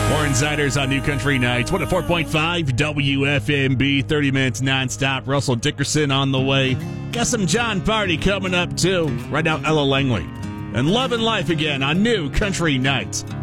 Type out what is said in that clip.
More Insiders on New Country Nights. 104.5 WFMB, 30 minutes nonstop. Russell Dickerson on the way. Got some John Party coming up, too. Right now, Ella Langley. And Love and Life again on New Country Nights.